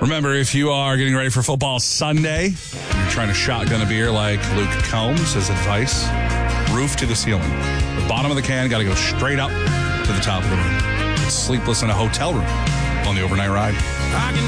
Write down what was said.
Remember, if you are getting ready for football Sunday, you're trying to shotgun a beer like Luke Combs, his advice, roof to the ceiling. The bottom of the can got to go straight up to the top of the room. It's sleepless in a hotel room on the overnight ride.